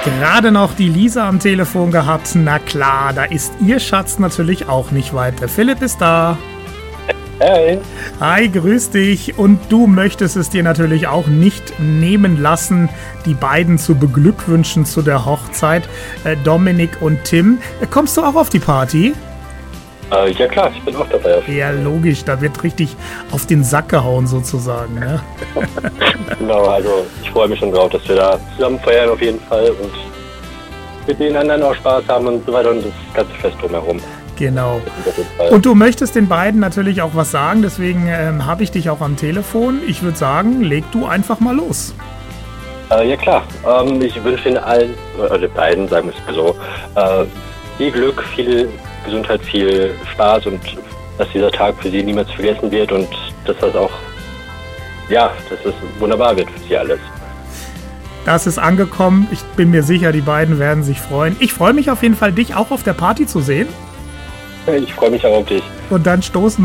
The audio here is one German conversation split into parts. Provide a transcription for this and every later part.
Gerade noch die Lisa am Telefon gehabt. Na klar, da ist ihr Schatz natürlich auch nicht weit. Der Philipp ist da. Hey. Hi, grüß dich. Und du möchtest es dir natürlich auch nicht nehmen lassen, die beiden zu beglückwünschen zu der Hochzeit. Dominik und Tim. Kommst du auch auf die Party? Ja klar, ich bin auch dabei. Ja, logisch. Da wird richtig auf den Sack gehauen sozusagen. Ne? Genau, also ich freue mich schon drauf, dass wir da zusammen feiern auf jeden Fall und mit den anderen auch Spaß haben und so weiter und das ganze Fest drumherum. Genau. Und du möchtest den beiden natürlich auch was sagen, deswegen habe ich dich auch am Telefon. Ich würde sagen, leg du einfach mal los. Ja klar, ich wünsche Ihnen allen, oder beiden, sagen wir es so, viel Glück, viel Gesundheit, viel Spaß und dass dieser Tag für Sie niemals vergessen wird und dass das auch, ja, dass es wunderbar wird für Sie alles. Das ist angekommen. Ich bin mir sicher, die beiden werden sich freuen. Ich freue mich auf jeden Fall, dich auch auf der Party zu sehen. Ich freue mich auch auf dich. Und dann stoßen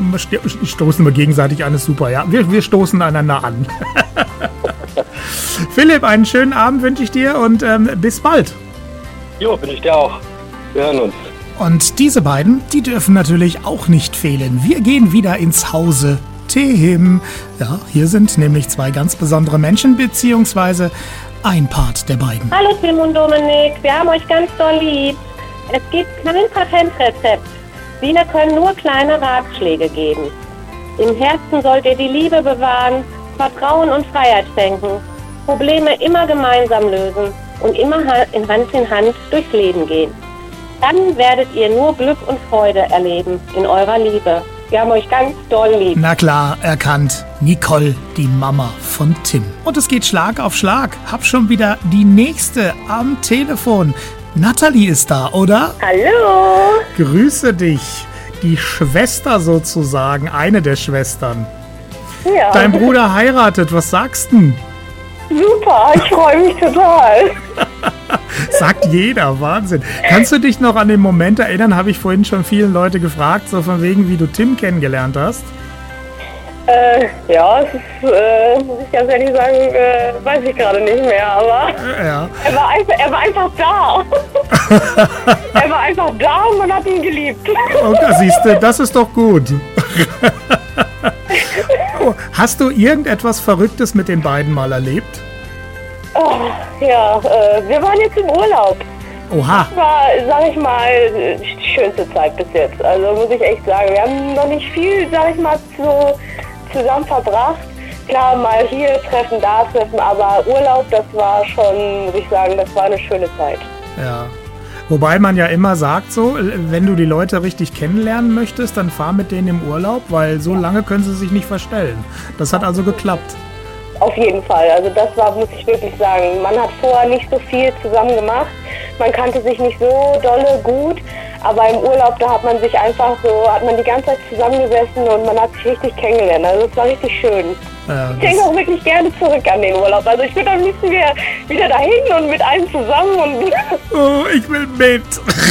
wir gegenseitig an, ist super, ja. Wir stoßen einander an. Philipp, einen schönen Abend wünsche ich dir und bis bald. Jo, wünsche ich dir auch. Wir hören uns. Und diese beiden, die dürfen natürlich auch nicht fehlen. Wir gehen wieder ins Hause Tim. Ja, hier sind nämlich zwei ganz besondere Menschen, beziehungsweise ein Part der beiden. Hallo Tim und Dominik, wir haben euch ganz doll lieb. Es gibt kein Patentrezept. Wir können nur kleine Ratschläge geben. Im Herzen sollt ihr die Liebe bewahren, Vertrauen und Freiheit schenken, Probleme immer gemeinsam lösen und immer Hand in Hand durchs Leben gehen. Dann werdet ihr nur Glück und Freude erleben in eurer Liebe. Wir haben euch ganz doll lieb. Na klar, erkannt. Nicole, die Mama von Tim. Und es geht Schlag auf Schlag. Hab schon wieder die nächste am Telefon. Nathalie ist da, oder? Hallo. Grüße dich. Die Schwester sozusagen, eine der Schwestern. Ja. Dein Bruder heiratet, was sagst du? Super, ich freue mich total. Sagt jeder, Wahnsinn. Kannst du dich noch an den Moment erinnern, habe ich vorhin schon viele Leute gefragt, so von wegen, wie du Tim kennengelernt hast? Ja, es ist, muss ich ganz ehrlich sagen, weiß ich gerade nicht mehr, aber Ja. er war einfach da. Er war einfach da und man hat ihn geliebt. Oh, siehst du, das ist doch gut. Oh, hast du irgendetwas Verrücktes mit den beiden mal erlebt? Oh, ja, wir waren jetzt im Urlaub. Oha. Das war, sag ich mal, die schönste Zeit bis jetzt. Also muss ich echt sagen, wir haben noch nicht viel, sag ich mal, zusammen verbracht. Klar, mal hier treffen, da treffen, aber Urlaub, das war schon, muss ich sagen, das war eine schöne Zeit. Ja. Wobei man ja immer sagt so, wenn du die Leute richtig kennenlernen möchtest, dann fahr mit denen im Urlaub, weil so lange können sie sich nicht verstellen. Das hat also geklappt. Auf jeden Fall, also das war, muss ich wirklich sagen, man hat vorher nicht so viel zusammen gemacht, man kannte sich nicht so dolle gut, aber im Urlaub, da hat man sich einfach so, hat man die ganze Zeit zusammengesessen und man hat sich richtig kennengelernt, also es war richtig schön. Ja, Ich denke auch wirklich gerne zurück an den Urlaub, also ich würde am liebsten wieder dahin und mit allen zusammen und... Oh, ich will mit.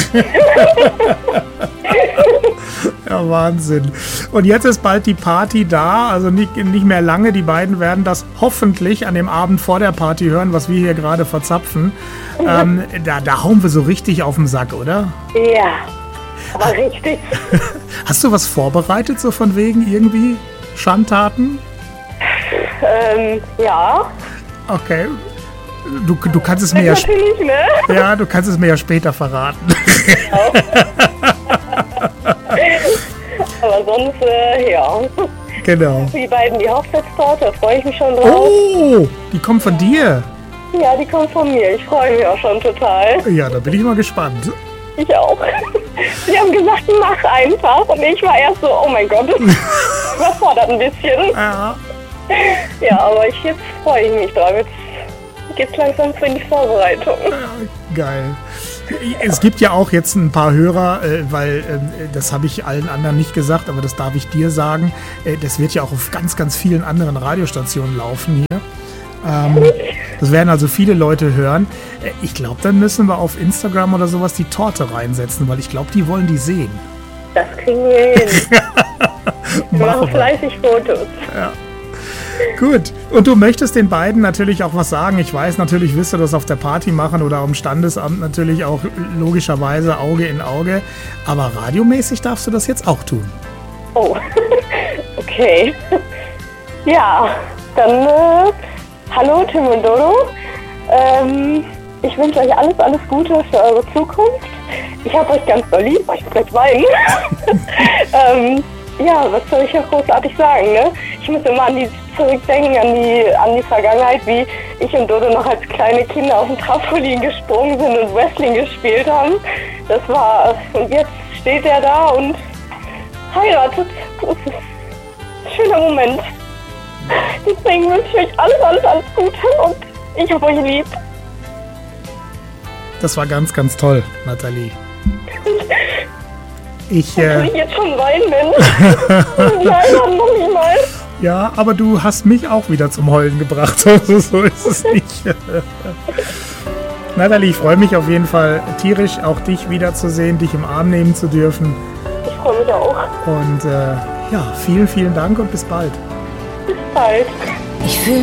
Ja, Wahnsinn. Und jetzt ist bald die Party da, also nicht mehr lange. Die beiden werden das hoffentlich an dem Abend vor der Party hören, was wir hier gerade verzapfen. Da hauen wir so richtig auf den Sack, oder? Ja, aber richtig. Hast du was vorbereitet, so von wegen irgendwie Schandtaten? Ja. Okay. Du kannst es mir ja Natürlich, ne? Ja, du kannst es mir ja später verraten. Aber sonst, ja. Genau. Die beiden, die Hochzeitstorte, da freue ich mich schon drauf. Oh, die kommt von dir. Ja, die kommt von mir. Ich freue mich auch schon total. Ja, da bin ich mal gespannt. Ich auch. Sie haben gesagt, mach einfach. Und ich war erst so, oh mein Gott, das überfordert ein bisschen. Ja. Ja, aber jetzt freue ich mich drauf. Jetzt geht's langsam für die Vorbereitung. Geil. Es gibt ja auch jetzt ein paar Hörer, weil das habe ich allen anderen nicht gesagt, aber das darf ich dir sagen. Das wird ja auch auf ganz, ganz vielen anderen Radiostationen laufen hier. Das werden also viele Leute hören. Ich glaube, dann müssen wir auf Instagram oder sowas die Torte reinsetzen, weil ich glaube, die wollen die sehen. Das kriegen wir hin. Wir machen fleißig Fotos. Ja. Gut. Und du möchtest den beiden natürlich auch was sagen. Ich weiß, natürlich wirst du das auf der Party machen oder am Standesamt natürlich auch logischerweise Auge in Auge. Aber radiomäßig darfst du das jetzt auch tun. Oh, okay. Ja, dann hallo Tim und Dodo. Ich wünsche euch alles Gute für eure Zukunft. Ich habe euch ganz doll lieb, ich muss gleich weinen. Ja, was soll ich ja großartig sagen, ne? Ich muss immer zurückdenken an die Vergangenheit, wie ich und Dodo noch als kleine Kinder auf dem Trampolin gesprungen sind und Wrestling gespielt haben. Das war, und jetzt steht er da und heiratet. Das ist ein schöner Moment. Deswegen wünsche ich euch alles Gute und ich habe euch lieb. Das war ganz, ganz toll, Nathalie. Ich jetzt schon weinen, wenn nein, noch nicht mal. Ja, aber du hast mich auch wieder zum Heulen gebracht. Also so ist es nicht. Nathalie, ich freue mich auf jeden Fall tierisch, auch dich wiederzusehen, dich im Arm nehmen zu dürfen. Ich freue mich auch. Und ja, vielen, vielen Dank und bis bald. Bis bald. Ich fühle